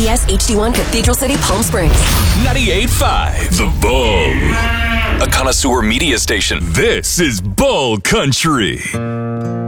KES HD1 Cathedral City, Palm Springs. 98.5 The Bull. A connoisseur media station. This is Bull Country.